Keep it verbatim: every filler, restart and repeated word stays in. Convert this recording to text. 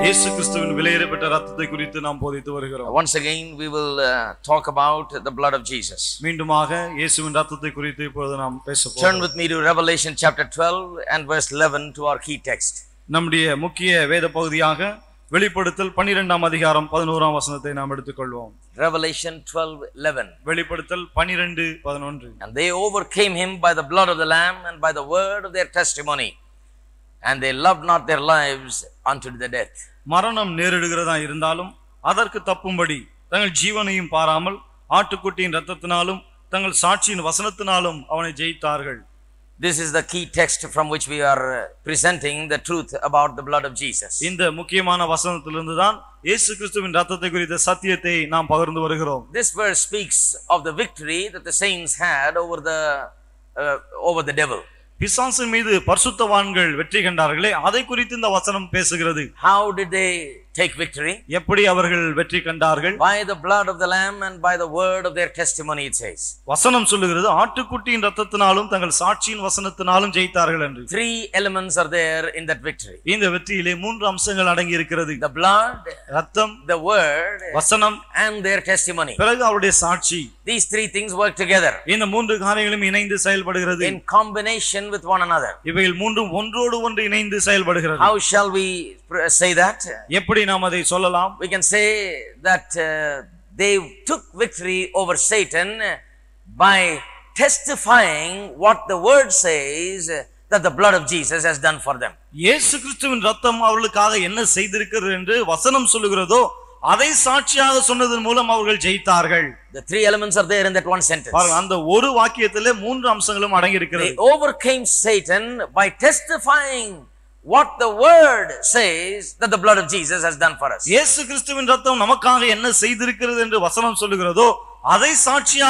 இயேசு கிறிஸ்துவின் விலையேறப்பட்ட இரத்தத்தை குறித்து நாம் போதித்து வருகிறோம். Once again we will uh, talk about the blood of Jesus. மீண்டுமாக இயேசுவின் இரத்தத்தை குறித்து இப்பொழுது நாம் பேச போகிறோம். Turn with me to Revelation chapter twelve and verse eleven to our key text. நம்முடைய முக்கிய வேத பகுதியாக வெளிப்படுத்தல் பன்னிரண்டாம் அதிகாரம் பதினோராம் வசனத்தை நாம் எடுத்துக்கொள்வோம். Revelation twelve eleven. வெளிப்படுத்தல் பன்னிரண்டு பதினொன்று. And they overcame him by the blood of the Lamb and by the word of their testimony, and they loved not their lives unto the death. மரணம் நேரிடுகிறதா இருந்தாலும் அதற்கு தப்பும்படி தங்கள் ஜீவனையும் பாராமல் ஆட்டுக்குட்டியின் இரத்தத்தினாலும் தங்கள் சாட்சியின் வசனத்தினாலும் அவனை ஜெயித்தார்கள். This is the key text from which we are presenting the truth about the blood of Jesus. இந்த முக்கியமான வசனத்திலிருந்து தான் இயேசு கிறிஸ்துவின் இரத்தத்தை குறித்த சத்தியத்தை நாம் பகிர்ந்து வருகிறோம். This verse speaks of the victory that the saints had over the uh, over the devil. பிசாசின் மீது பரிசுத்தவான்கள் வெற்றி கண்டார்களே, அதை குறித்து இந்த வசனம் பேசுகிறது. How did they take victory? எப்படி அவர்கள் வெற்றி கண்டார்கள்? By the blood of the Lamb and by the word of their testimony, it says. வசனம் சொல்லுகிறது ஆட்டுக்குட்டியின் இரத்தத்தினாலும் தங்கள் சாட்சியின் வசனத்தினாலும் ஜெயித்தார்கள் என்று. Three elements are there in that victory. இந்த வெற்றியிலே மூன்று அம்சங்கள் அடங்கி இருக்கிறது. The blood, இரத்தம், the word, வசனம் and their testimony. பிறகு அவருடைய சாட்சி. These three things work together. இந்த மூன்று காரியங்களும் இணைந்து செயல்படுகிறது. In combination with one another. இவைகள் மூன்றும் ஒன்றோடு ஒன்று இணைந்து செயல்படுகிறது. How shall we say that? எப்படி நாம் அதை சொல்லலாம்? We can say that uh, they took victory over Satan by testifying what the word says that the blood of Jesus has done for them. இயேசு கிறிஸ்துவின் இரத்தம் அவர்களுக்காக என்ன செய்திருக்கிறது என்று வசனம் சொல்லுகிறதோ அதை சாட்சியாக சொன்னதன் மூலம் அவர்கள் ஜெயித்தார்கள். The three elements are there in that one sentence. பாருங்க, அந்த ஒரு வாக்கியத்திலே மூன்று அம்சங்களும் அடங்கி இருக்கிறது. They overcame Satan by testifying what the word says that the blood of Jesus has done for us. இயேசு கிறிஸ்துவின் இரத்தம் நமக்காக என்ன செய்திருக்கிறது என்று வசனம் சொல்லுகிறதோ அதை சாட்சியாக